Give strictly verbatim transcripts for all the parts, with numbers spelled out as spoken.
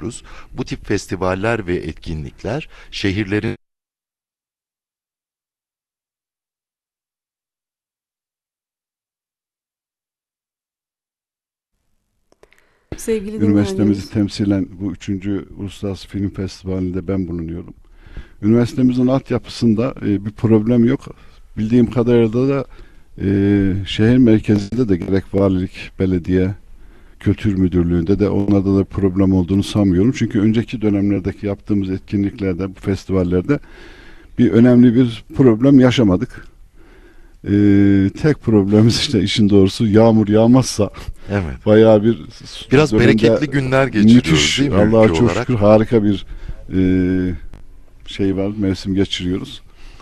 görüyoruz. Bu tip festivaller ve etkinlikler şehirlerin Sevgili Üniversitemizi dinleyenlerimiz, temsilen bu üçüncü Uluslararası Film Festivali'nde ben bulunuyorum. Üniversitemizin altyapısında e, bir problem yok. Bildiğim kadarıyla da e, şehir merkezinde de gerek valilik, belediye, kültür müdürlüğünde de onlarda da problem olduğunu sanmıyorum. Çünkü önceki dönemlerdeki yaptığımız etkinliklerde, bu festivallerde bir önemli bir problem yaşamadık. E, tek problemimiz işte işin doğrusu yağmur yağmazsa evet, bayağı bir biraz dönemde bereketli günler geçiriyoruz müthiş, değil mi Allah'a ülke çok olarak? şükür harika bir e, şey var, mevsim geçiriyoruz.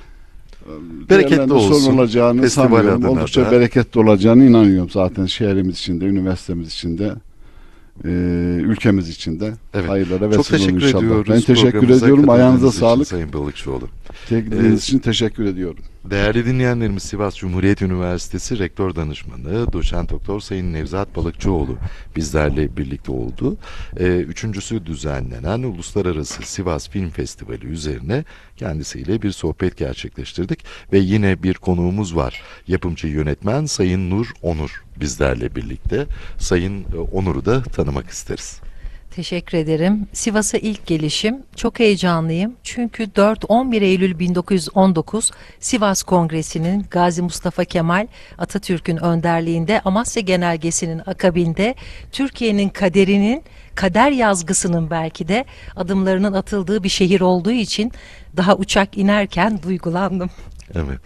Bereketli Değerlerinde sorun olsun. olacağını Festival sanmıyorum. adına Oldukça da. bereketli olacağını inanıyorum zaten şehrimiz için de, üniversitemiz için de, e, ülkemiz için de Evet. hayırlara Çok vesile olur teşekkür inşallah. ediyoruz Ben teşekkür programımıza ediyorum. Ayağınıza katıldığınız için sağlık. Sayın Balıkçıoğlu. Teklifiniz Ee, için teşekkür ediyorum. Değerli dinleyenlerimiz, Sivas Cumhuriyet Üniversitesi Rektör Danışmanı Doçent Doktor Sayın Nevzat Balıkçıoğlu bizlerle birlikte oldu. Ee, üçüncüsü düzenlenen Uluslararası Sivas Film Festivali üzerine kendisiyle bir sohbet gerçekleştirdik ve yine bir konuğumuz var. Yapımcı yönetmen Sayın Nur Onur bizlerle birlikte. Sayın e, Onur'u da tanımak isteriz. Teşekkür ederim. Sivas'a ilk gelişim. Çok heyecanlıyım. Çünkü dört on bir Eylül bin dokuz yüz on dokuz Sivas Kongresi'nin Gazi Mustafa Kemal Atatürk'ün önderliğinde Amasya Genelgesi'nin akabinde Türkiye'nin kaderinin, kader yazgısının belki de adımlarının atıldığı bir şehir olduğu için daha uçak inerken duygulandım. Evet.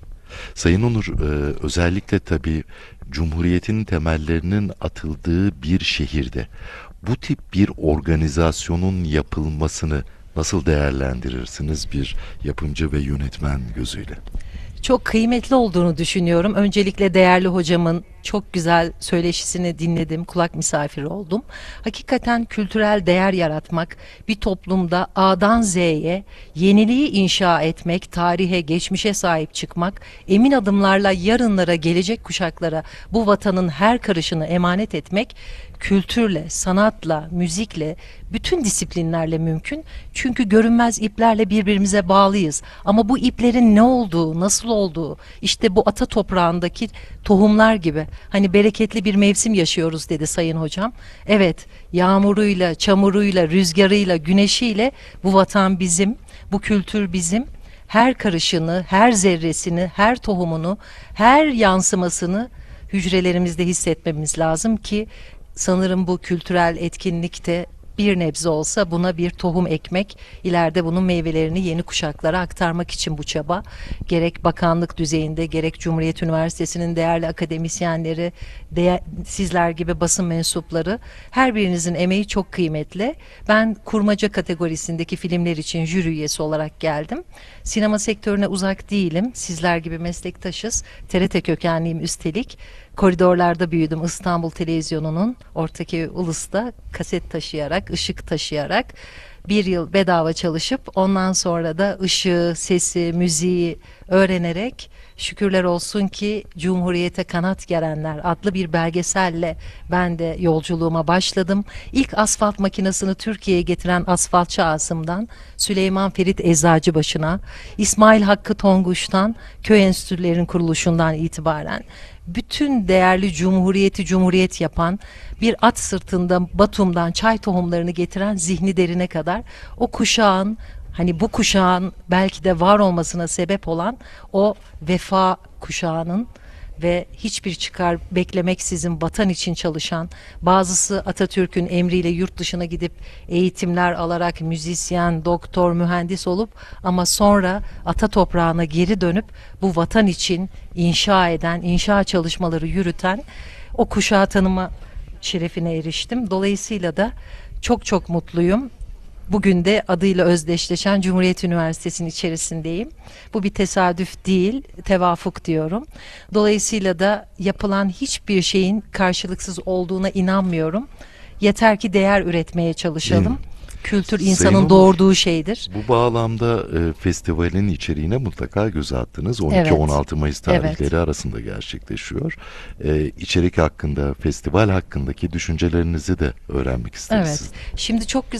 Sayın Onur, e, özellikle tabii Cumhuriyet'in temellerinin atıldığı bir şehirde bu tip bir organizasyonun yapılmasını nasıl değerlendirirsiniz bir yapımcı ve yönetmen gözüyle? Çok kıymetli olduğunu düşünüyorum. Öncelikle değerli hocamın çok güzel söyleşisini dinledim, kulak misafiri oldum. Hakikaten kültürel değer yaratmak, bir toplumda A'dan Z'ye yeniliği inşa etmek, tarihe, geçmişe sahip çıkmak, emin adımlarla yarınlara, gelecek kuşaklara bu vatanın her karışını emanet etmek, kültürle, sanatla, müzikle, bütün disiplinlerle mümkün. Çünkü görünmez iplerle birbirimize bağlıyız. Ama bu iplerin ne olduğu, nasıl olduğu, işte bu ata toprağındaki tohumlar gibi. Hani bereketli bir mevsim yaşıyoruz dedi Sayın Hocam. Evet, yağmuruyla, çamuruyla, rüzgarıyla, güneşiyle bu vatan bizim, bu kültür bizim. Her karışını, her zerresini, her tohumunu, her yansımasını hücrelerimizde hissetmemiz lazım ki sanırım bu kültürel etkinlikte bir nebze olsa buna bir tohum ekmek, ileride bunun meyvelerini yeni kuşaklara aktarmak için bu çaba. Gerek bakanlık düzeyinde, gerek Cumhuriyet Üniversitesi'nin değerli akademisyenleri, değer, sizler gibi basın mensupları, her birinizin emeği çok kıymetli. Ben kurmaca kategorisindeki filmler için jüri üyesi olarak geldim. Sinema sektörüne uzak değilim. Sizler gibi meslektaşız. T R T kökenliyim üstelik. Koridorlarda büyüdüm, İstanbul Televizyonu'nun Ortaköy Ulus'ta kaset taşıyarak, ışık taşıyarak bir yıl bedava çalışıp ondan sonra da ışığı, sesi, müziği öğrenerek şükürler olsun ki Cumhuriyete Kanat Gerenler adlı bir belgeselle ben de yolculuğuma başladım. İlk asfalt makinesini Türkiye'ye getiren asfaltçı Asım'dan Süleyman Ferit Eczacıbaşı'na, İsmail Hakkı Tonguş'tan köy enstitülerinin kuruluşundan itibaren bütün değerli Cumhuriyeti Cumhuriyet yapan, bir at sırtında Batum'dan çay tohumlarını getiren Zihni Derin'e kadar o kuşağın, hani bu kuşağın belki de var olmasına sebep olan o vefa kuşağının ve hiçbir çıkar beklemeksizin vatan için çalışan, bazısı Atatürk'ün emriyle yurt dışına gidip eğitimler alarak müzisyen, doktor, mühendis olup ama sonra ata toprağına geri dönüp bu vatan için inşa eden, inşa çalışmaları yürüten o kuşağı tanıma şerefine eriştim. Dolayısıyla da çok çok mutluyum. Bugün de adıyla özdeşleşen Cumhuriyet Üniversitesi'nin içerisindeyim. Bu bir tesadüf değil, tevafuk diyorum. Dolayısıyla da yapılan hiçbir şeyin karşılıksız olduğuna inanmıyorum. Yeter ki değer üretmeye çalışalım. Kültür insanın Sayın Onur, doğurduğu şeydir. bu bağlamda e, festivalin içeriğine mutlaka göz attınız. on iki Evet. on altı Mayıs tarihleri Evet. arasında gerçekleşiyor. E, içerik hakkında, festival hakkındaki düşüncelerinizi de öğrenmek isteriz. Evet. sizden. Şimdi çok güzel